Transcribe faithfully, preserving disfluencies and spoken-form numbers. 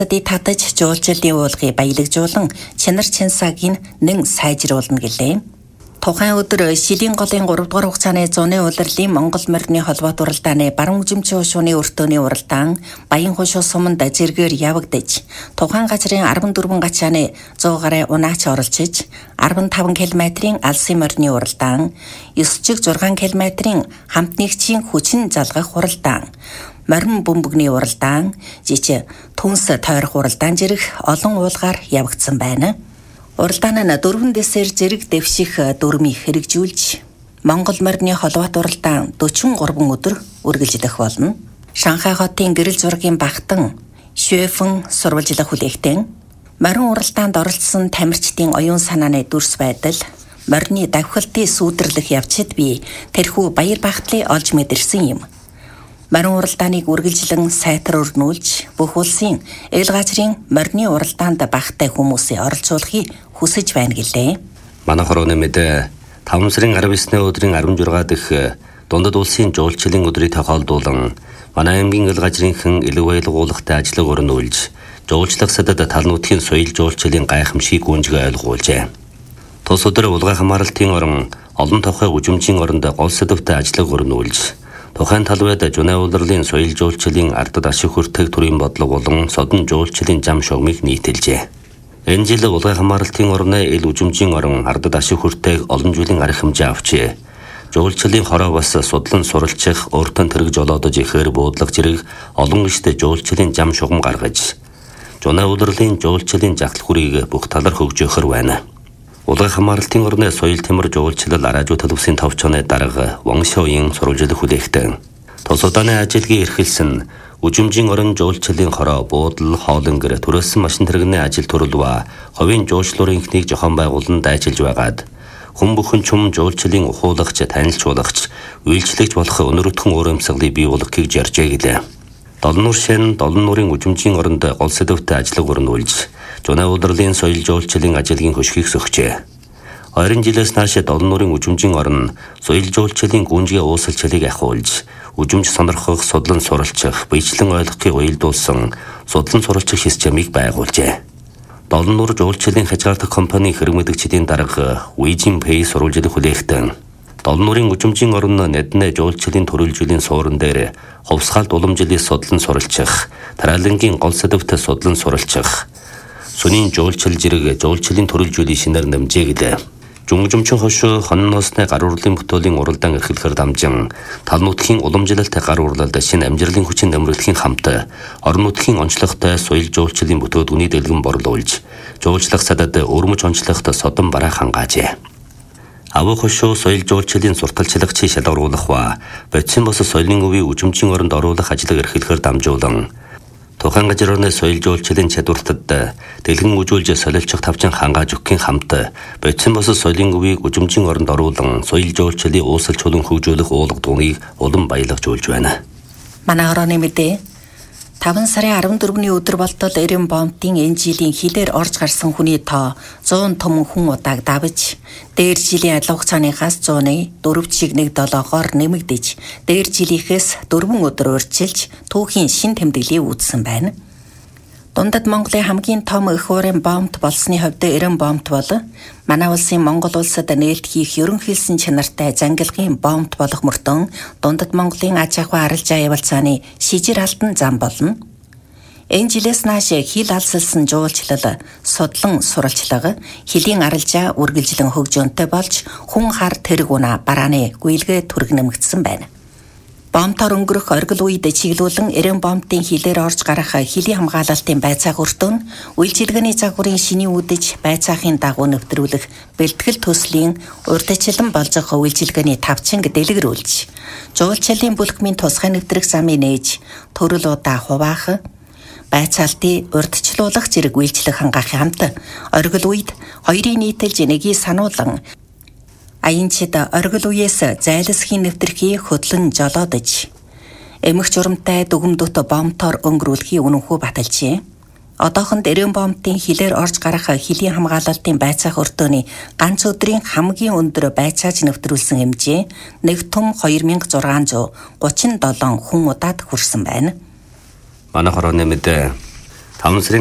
татаж жуулчлалын уулгыг баялагжуулан чанар чансаагийн нэн сайжруулна гэлээ. Тухайн өдөр Шилийн голын гурав дугаар хугацааны зуны улирлын Монгол морины холбоот уралдааны баруун үзэмжийн шууны өртөөний уралдаан Баян хушуу суманд зэргээр явагдаж, тухайн газрын арван дөрвөн гачааны зуун гаруй унаач оролцож, арван таван километрийн алсын морины уралдаан, ёс чиг зургаан километрийн хамт нэгчийн хүчин залгах уралдаан, морин бөмбөгний уралдаан, жижиг түнс тойрох уралдаан зэрэг олон уулгаар явагдсан байна. Уралдаан нь дөрвөн дэсээр зэрэг дэвших дүрмийг хэрэгжүүлж, Монгол морины холбоот уралдаан дөрвөн гурван өдөр үргэлжлэх болно. Шанхай хотын гэрэл зургийн багтан Швэфэн сурвалжлах хүлээгтэн морин уралдаанд оролцсон тамирчдын оюун санааны дүрс байдал, морины давхилтын сүйдэрлэх явцад би тэрхүү баяр багтлыг олж мэдэрсэн юм. Морин уралдааныг үргэлжлэн сайтар өрнүүлж, бүх улсын эл газрын морины уралдаанд багтай хүмүүсийг оролцуулахыг хүсэж байна гэлээ. Манай хорооны мэдээ таван сарын арав есний өдрийн арван жургаа дэх дундад улсын жуулчлалын өдрийг тохиолдуулан манай аймгийн эл газрынхан элэг баялгуулахтай ажлыг өрнүүлж, жуулчлах садад тал нутгийн соёл жуулчлалын гайхамшиг гүнжгээ ойлгуулжээ. Тус өдөр улгай хамааралтын орон олон тохой үжимжийн оронд гол сэдвтэй ажлыг өрнүүлж, тухайн талбайд Жунай улирлын соёл жуулчлалын ардад ашиг хүртэх төрийн бодлого болон содон жуулчлалын зам шугамыг нийтэлжээ. Энэ жил улгай хамааралтын орны эл үжимжийн орон ардад ашиг хүртэх олон жилийн арга хэмжээ авчээ. Жуулчлалын хороо бас судлан суралцах, өөртөө тэрэг жолоодож ихээр буудлага зэрэг олон гиштэй жуулчлалын зам шугам гаргаж, Жунай улирлын жуулчлалын жагтал хүрийг бүх талаар хөгжөөхөр байна. Улгай хамааралтын орны соёл тэмэр жуулчлал араажуу төлөвсийн товчооны дарга Ваншоуийн сурвалжлах хүлээгтэн тус удааны ажилгийн эрхэлсэн үжимжийн орон жуулчлалын хороо буудал хоолон гэр төрөөсөн машин тэрэгний ажил төрөлва ховын жуулчлалын ихнийг зохион байгуулан дайчилж байгаад хүн бүхэн чум жуулчлалын ухуулагч, танилцуулагч, үйлчлэгч болох өнөрөтгөн урамсгалыг бий болгохыг жаржээ гэлээ. Долон нуур шин долон нуурын үжимжийн оронд гол сэдвтэй ажлыг өрнүүлж, Жунай улирлын соёл жуулчлалын ажилгийн хөшгийг сөхжээ. Ойрын жилээс нааш долон нуурын үжимжийн орн соёл жуулчлалын гүнжгээ уусалчлалыг ахиулж, үжимж сонирхох, судлан суралцах, биечлэн ойлгохыг уялдуулсан судлан суралцах системийг байгуулжээ. Долон нуур жуулчлалын хязгаарлах компани хэрэгмэдэгчдийн дарга Уижин Пэй сурвалжлах хүлээгтэн долон нуурын үжимжийн орн нэднэ жуулчлалын төрөлжүүлийн суурин дээр ховсгаалт уламжлалыг судлан суралцах, тараалангийн гол сэдвтэй судлан суралцах, Сүнийн жуулчлал зэрэг жуулчлалын төрөлжүүлийн шинээр нэмжээ гэлээ. Жумжумчин хошуу хонон ноосны гар урлын бүтээлийн уралдаан эрхлэхээр дамжин тал нутгийн уламжлалтай гар урлалд шинэ амжилтын хүчин нэмэгдэхийн хамт орон нутгийн онцлогтой соёл жуулчлалын бүтээдгүний дэлгэн борлуулж, жуулчлах садад өрмөж онцлогт содон бараа хангаажээ. Аваа хошуу соёл жуулчлалын сурталчлагчийг шалгаруулах ба бодис бос соёлын өвийн үжимжийн оронд оруулах ажлыг эрхлэхээр дамжуулан тухайн газрын соёл жуулчлалын чадвартад дэлгэн үжүүлж солилцох тавчин хангааж өгөхийн хамт бодис бос соёлын өвийг үжимжийн оронд оруулан соёл жуулчлалын уусал чулуун хөгжүүлэх уулгадууны улам баялагжуулж байна. Манай хорооны мэдээ таван сарын арван дөрөвний өдөр болтол Эрен бомбын энэ жилийн хилээр орж гарсан хүний тоо зуун том хүн удааг давж, дээр жилийн адил хугацааныхаас зууны дөрөв чиг нэг долоогоор нэмэгдэж, дээр жилийнхээс дөрвөн өдөр урьдчилж түүхийн шин тэмдэглэлийг үүссэн байна. Дундад Монголын хамгийн том их уурын бомб болсны хувьд Эрен бомб бол манай улсын Монгол улсад нээлт хийх ерөнхийлсэн чанартай зангилгын бомб болох мөртөө дундад Монголын аж ахуй арилжаа явуулцааны шижир алдан зам болно. Энэ жилээс нааш хил алсалсан жуулчлал, судлан суралчлага, хилийн арилжаа үргэлжлэн хөгжөөнтэй болж хүн хар тэрэг унаа барааны гүйлгээ түрэг нэмэгдсэн байна. Бомбтоор өнгөрөх оргил үед чиглүүлэн Эрен бомбын хилээр орж гарах хилийн хамгаалалтын байцаах өртөө нь үйлчилгээний загварын шиний үдэж байцаахын дагуу нэвтрүүлэх бэлтгэл төслийн урьдчилан болжох үйлчилгээний тавчинг дэлгэрүүлж, жуулчлалын бүлхмийн тусгай нэвтрэх замыг нээж, төрөл удаа хуваах, байцаалтыг урьдчилуулах зэрэг үйлчлэг хангаахын хамт оргил үед хоёрын нийтэлж нэгийг сануулan аянчид оргил үеэс зайлсхийн нэвтрхийг хөдлөн жолоодож, эмх журамтай дүгмдөт бомбтоор өнгөрүүлэхийг үнэнхүү баталжээ. Одоохонд Эрен бомбын хилээр орж гарах хилийн хамгаалалтын байцаах өртөөний ганц өдрийн хамгийн өндөр байцааж нэвтрүүлсэн хэмжээ нэг том хоёр мянга зургаан зуун гучин долоон хүн удаад хүрсэн байна. Манай хорооны мэдээ таван сарын